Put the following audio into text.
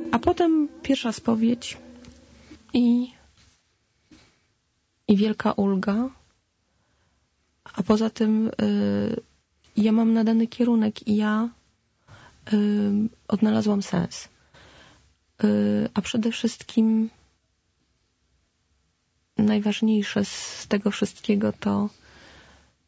A potem pierwsza spowiedź i wielka ulga. A poza tym ja mam nadany kierunek i ja odnalazłam sens. A przede wszystkim najważniejsze z tego wszystkiego to